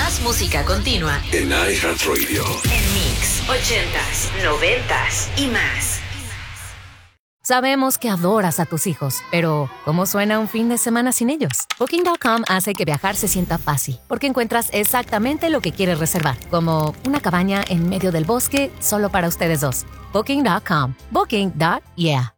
Más música continua en iHeartRadio. en Mix 80s, 90s y más. Sabemos que adoras a tus hijos, pero ¿cómo suena un fin de semana sin ellos? Booking.com hace que viajar se sienta fácil, porque encuentras exactamente lo que quieres reservar, como una cabaña en medio del bosque solo para ustedes dos. Booking.com. Booking.yeah.